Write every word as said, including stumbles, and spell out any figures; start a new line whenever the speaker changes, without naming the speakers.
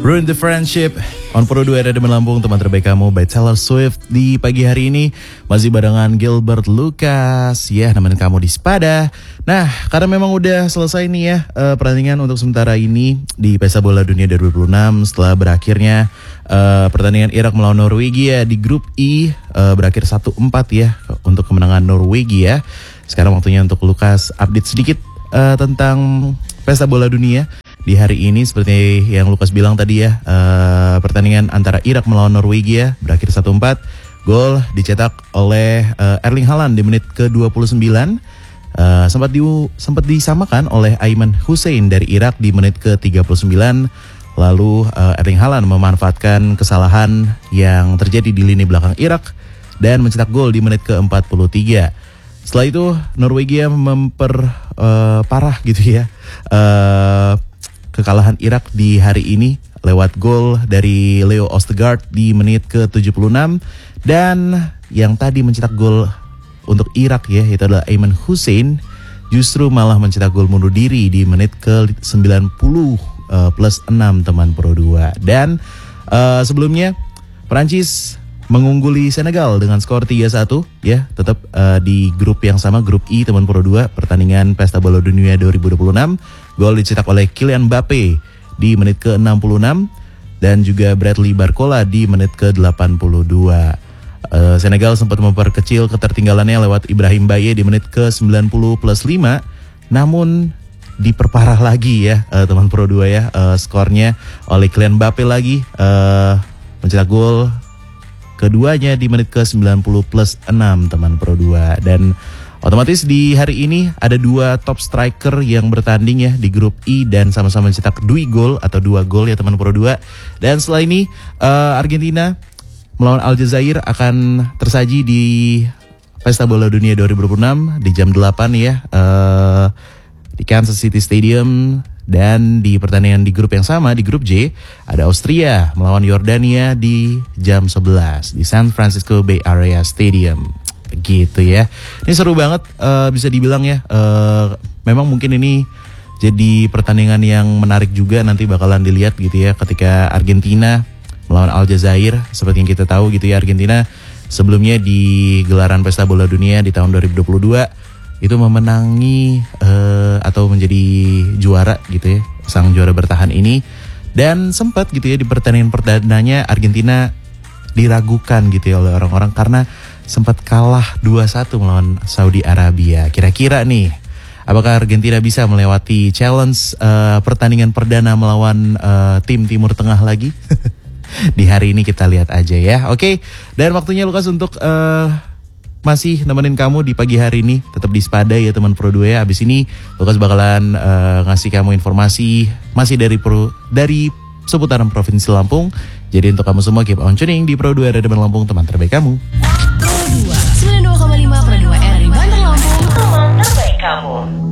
Ruin the Friendship on Pro dua R D Lampung, teman terbaik kamu by Taylor Swift. Di pagi hari ini masih barengan Gilbert Lucas ya, nemenin kamu di Sepada. Nah, karena memang udah selesai nih ya uh, pertandingan untuk sementara ini di Pesta Bola Dunia dua ribu dua puluh enam. Setelah berakhirnya uh, pertandingan Irak melawan Norwegia di grup I uh, berakhir satu empat ya untuk kemenangan Norwegia. Sekarang waktunya untuk Lucas update sedikit uh, tentang Pesta Bola Dunia di hari ini. Seperti yang Lucas bilang tadi ya, uh, pertandingan antara Irak melawan Norwegia berakhir satu empat. Gol dicetak oleh uh, Erling Haaland di menit ke dua puluh sembilan. Uh, sempat di sempat disamakan oleh Ayman Hussein dari Irak di menit ke tiga puluh sembilan. Lalu uh, Erling Haaland memanfaatkan kesalahan yang terjadi di lini belakang Irak dan mencetak gol di menit ke empat puluh tiga. Setelah itu Norwegia memperparah uh, gitu ya uh, kekalahan Irak di hari ini lewat gol dari Leo Østegård di menit ke tujuh puluh enam. Dan yang tadi mencetak gol untuk Irak ya, itu adalah Ayman Hussein, justru malah mencetak gol bunuh diri di menit ke sembilan puluh uh, plus enam teman Pro dua. Dan uh, sebelumnya Perancis mengungguli Senegal dengan skor tiga satu ya, tetap uh, di grup yang sama, grup I teman Pro dua, pertandingan Pesta Bola Dunia dua ribu dua puluh enam. Gol dicetak oleh Kylian Mbappe di menit ke enam puluh enam dan juga Bradley Barcola di menit ke delapan puluh dua. Uh, Senegal sempat memperkecil ketertinggalannya lewat Ibrahim Baye di menit ke sembilan puluh plus lima, namun diperparah lagi ya uh, teman Pro dua ya, uh, skornya oleh Kylian Mbappe lagi uh, mencetak gol keduanya di menit ke sembilan puluh plus enam teman Pro dua. Dan otomatis di hari ini ada dua top striker yang bertanding ya di grup I dan sama-sama mencetak dua gol atau dua gol ya teman Pro dua. Dan setelah ini uh, Argentina melawan Aljazair akan tersaji di Pesta Bola Dunia dua ribu dua puluh enam di jam delapan ya uh, di Kansas City Stadium. Dan di pertandingan di grup yang sama, di grup J, ada Austria melawan Yordania di jam sebelas di San Francisco Bay Area Stadium. Gitu ya. Ini seru banget, uh, bisa dibilang ya. Uh, memang mungkin ini jadi pertandingan yang menarik juga, nanti bakalan dilihat gitu ya ketika Argentina melawan Aljazair. Seperti yang kita tahu gitu ya, Argentina sebelumnya di gelaran Pesta Bola Dunia di tahun dua ribu dua puluh dua itu memenangi uh, atau menjadi juara gitu ya, sang juara bertahan ini. Dan sempat gitu ya di pertandingan perdananya Argentina diragukan gitu ya oleh orang-orang karena sempat kalah dua satu melawan Saudi Arabia. Kira-kira nih, apakah Argentina bisa melewati challenge uh, pertandingan perdana melawan uh, tim Timur Tengah lagi? Di hari ini kita lihat aja ya. Oke, dan waktunya Lucas untuk uh, masih nemenin kamu di pagi hari ini, tetap di Sepada ya teman Pro dua ya. Abis ini Lucas bakalan uh, ngasih kamu informasi masih dari pro, dari seputaran Provinsi Lampung. Jadi untuk kamu semua keep on tuning di Pro dua R D Lampung, teman terbaik kamu.
Pro dua sembilan puluh dua koma lima Pro dua R D Bandung Lampung, teman terbaik kamu.